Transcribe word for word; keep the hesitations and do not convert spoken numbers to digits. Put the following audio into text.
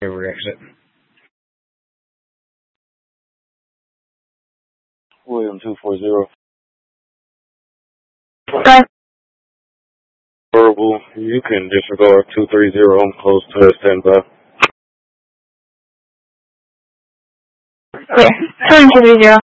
Every exit. William two four zero. Okay. Verbal, you can disregard two three zero. I'm close to standby. Okay. two three zero.